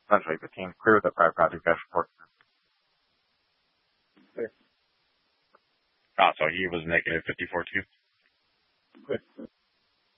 essentially the team cleared the private property cash report. Ah, so he was negative 54 too.